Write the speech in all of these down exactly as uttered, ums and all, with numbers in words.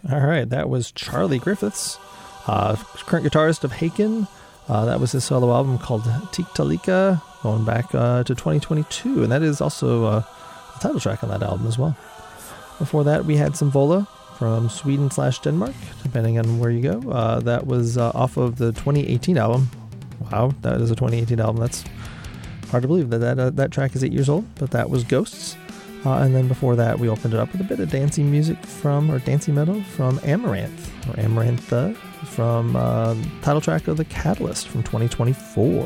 All right, that was Charlie Griffiths, uh, current guitarist of Haken. Uh, that was his solo album called Tiktalika, going back uh, to twenty twenty-two, and that is also uh, the title track on that album as well. Before that, we had some Vola from Sweden slash Denmark, depending on where you go. Uh, that was uh, off of the twenty eighteen album. Wow, that is a twenty eighteen album. That's hard to believe that that, uh, that track is eight years old, but that was Ghosts. Uh, and then before that, we opened it up with a bit of dancing music from, or dancing metal from Amaranth, or Amarantha, from uh, title track of The Catalyst from twenty twenty-four.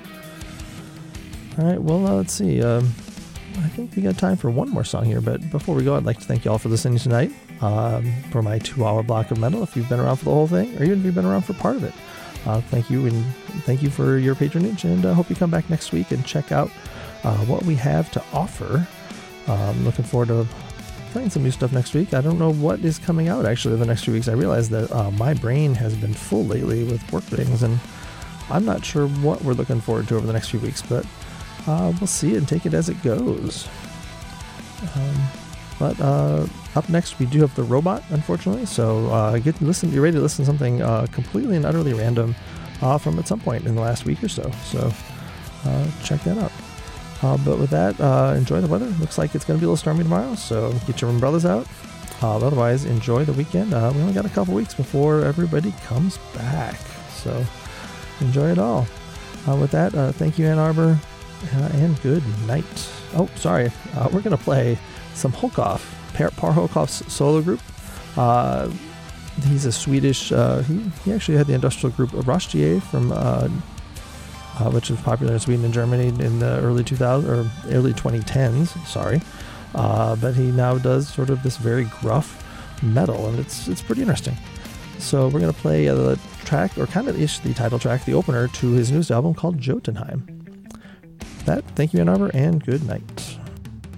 All right, well, uh, let's see. Um, I think we got time for one more song here, but before we go, I'd like to thank you all for listening tonight um, for my two-hour block of metal. If you've been around for the whole thing, or even if you've been around for part of it, uh, thank you, and thank you for your patronage, and I uh, hope you come back next week and check out uh, what we have to offer. I'm um, looking forward to playing some new stuff next week. I don't know what is coming out, actually, in the next few weeks. I realize that uh, my brain has been full lately with work things, and I'm not sure what we're looking forward to over the next few weeks, but uh, we'll see and take it as it goes. Um, but uh, up next, we do have The Robot, unfortunately, so uh, get listen. You're ready to listen to something uh, completely and utterly random uh, from at some point in the last week or so, so uh, check that out. Uh, but with that, uh, enjoy the weather. Looks like it's going to be a little stormy tomorrow, so get your umbrellas out. Uh, otherwise, enjoy the weekend. Uh, we only got a couple weeks before everybody comes back, so enjoy it all. Uh, with that, uh, thank you, Ann Arbor, uh, and good night. Oh, sorry. Uh, we're going to play some Hulkoff, Per, Par Hulkoff's solo group. Uh, he's a Swedish, uh, he, he actually had the industrial group Röstje from... Uh, Uh, which was popular in Sweden and Germany in the early two thousands or early twenty tens. Sorry, uh, but he now does sort of this very gruff metal, and it's it's pretty interesting. So we're gonna play uh, the track, or kind of ish the title track, the opener to his newest album called Jotunheim. That, thank you, Ann Arbor, and good night.